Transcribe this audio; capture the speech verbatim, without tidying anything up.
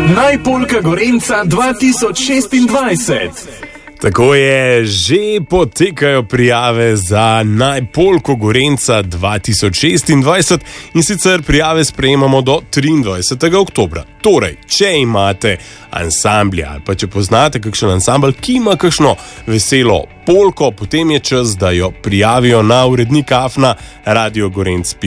Najpolka Gorenca dva tisoč šestindvajset. Tako je, že potekajo prijave za Najpolko Gorenca dva tisoč šestindvajset in sicer prijave sprejemamo do triindvajsetega oktobra. Torej, če imate ansambli ali pa če poznate kakšen ansambl, ki ima kakšno veselo polko, potem je čas, da jo prijavijo na urednik afna radio gorenc pika si.